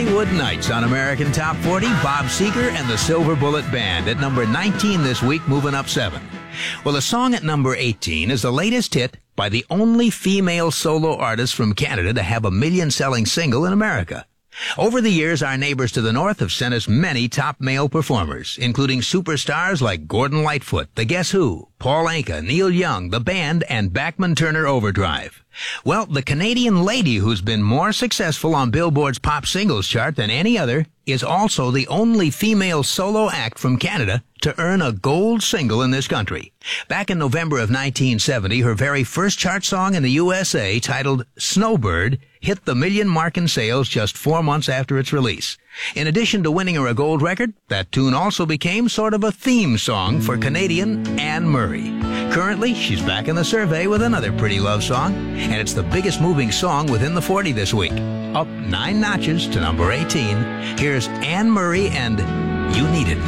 Hollywood Nights on American Top 40, Bob Seger and the Silver Bullet Band at number 19 this week, moving up 7. Well, the song at number 18 is the latest hit by the only female solo artist from Canada to have a million-selling single in America. Over the years, our neighbors to the north have sent us many top male performers, including superstars like Gordon Lightfoot, The Guess Who, Paul Anka, Neil Young, The Band, and Bachman Turner Overdrive. Well, the Canadian lady who's been more successful on Billboard's pop singles chart than any other is also the only female solo act from Canada to earn a gold single in this country. Back in November of 1970, her very first chart song in the USA, titled Snowbird, hit the million mark in sales just 4 months after its release. In addition to winning her a gold record, that tune also became sort of a theme song for Canadian Anne Murray. Currently, she's back in the survey with another pretty love song, and it's the biggest moving song within the 40 this week. Up 9 notches to number 18, here's Anne Murray and You Needed Me.